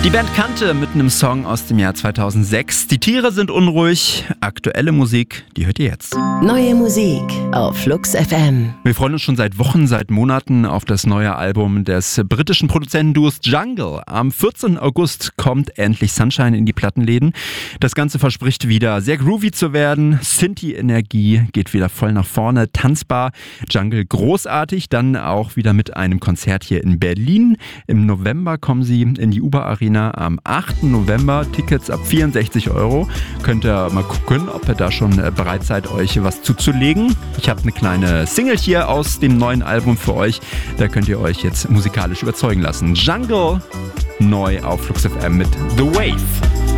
Die Band Kante mit einem Song aus dem Jahr 2006. Die Tiere sind unruhig. Aktuelle Musik, die hört ihr jetzt. Neue Musik auf Flux FM. Wir freuen uns schon seit Wochen, seit Monaten auf das neue Album des britischen Produzentenduos Jungle. Am 14. August kommt endlich Sunshine in die Plattenläden. Das Ganze verspricht wieder sehr groovy zu werden. Synthi-Energie geht wieder voll nach vorne, tanzbar. Jungle großartig, dann auch wieder mit einem Konzert hier in Berlin. Im November kommen sie in die Uber-Arena am 8. November. Tickets ab 64 €. Könnt ihr mal gucken, ob ihr da schon bereit seid, euch was zuzulegen. Ich habe eine kleine Single hier aus dem neuen Album für euch. Da könnt ihr euch jetzt musikalisch überzeugen lassen. Jungle neu auf Flux FM mit The Wave.